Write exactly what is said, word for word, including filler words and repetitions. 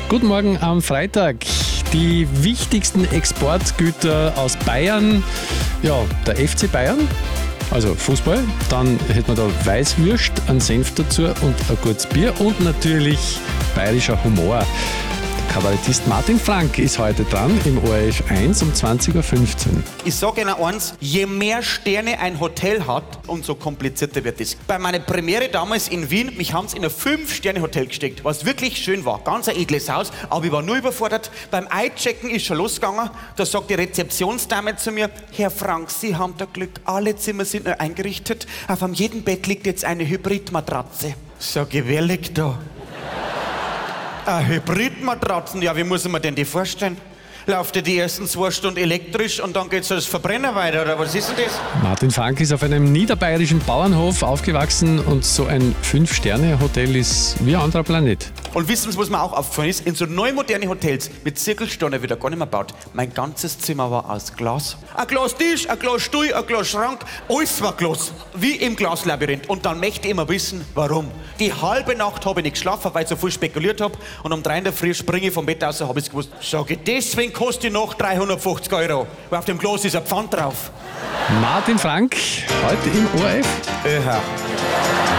Guten Morgen am Freitag. Die wichtigsten Exportgüter aus Bayern. Ja, der F C Bayern, also Fußball. Dann hätten wir da Weißwürst, einen Senf dazu und ein gutes Bier. Und natürlich bayerischer Humor. Der Kabarettist Martin Frank ist heute dran im O R F eins um zwanzig Uhr fünfzehn. Ich sage Ihnen eins, je mehr Sterne ein Hotel hat, umso komplizierter wird es. Bei meiner Premiere damals in Wien, mich haben sie in ein Fünf-Sterne-Hotel gesteckt, was wirklich schön war. Ganz ein edles Haus, aber ich war nur überfordert. Beim Einchecken ist schon losgegangen, da sagt die Rezeptionsdame zu mir, Herr Frank, Sie haben da Glück, alle Zimmer sind neu eingerichtet, auf jedem Bett liegt jetzt eine Hybridmatratze. Sag ich, wer liegt da? Eine Hybridmatratzen, ja, wie muss ich mir denn die vorstellen? Läuft ja die ersten zwei Stunden elektrisch und dann geht's das Verbrenner weiter, oder was ist denn das? Martin Frank ist auf einem niederbayerischen Bauernhof aufgewachsen und so ein Fünf-Sterne-Hotel ist wie ein anderer Planet. Und wissen Sie, was mir auch aufgefallen ist? In so neu moderne Hotels mit Zirkelsteinen wieder gar nicht mehr baut. Mein ganzes Zimmer war aus Glas. Ein Glastisch, ein Glasstuhl, ein Glasschrank, alles war Glas. Wie im Glaslabyrinth. Und dann möchte ich immer wissen, warum. Die halbe Nacht habe ich nicht geschlafen, weil ich so viel spekuliert habe. Und um drei in der Früh springe ich vom Bett aus, habe ich es gewusst. Sag ich, deswegen kostet die noch dreihundertfünfzig Euro. Weil auf dem Glas ist ein Pfand drauf. Martin Frank, heute im O R F. Öha.